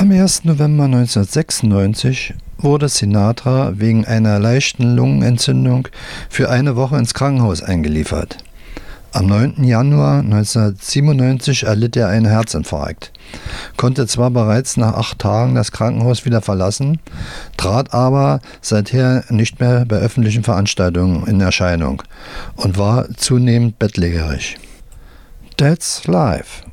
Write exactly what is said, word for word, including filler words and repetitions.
Am ersten November neunzehnhundertsechsundneunzig wurde Sinatra wegen einer leichten Lungenentzündung für eine Woche ins Krankenhaus eingeliefert. Am neunten Januar neunzehnhundertsiebenundneunzig erlitt er einen Herzinfarkt, konnte zwar bereits nach acht Tagen das Krankenhaus wieder verlassen, trat aber seither nicht mehr bei öffentlichen Veranstaltungen in Erscheinung und war zunehmend bettlägerig. That's life.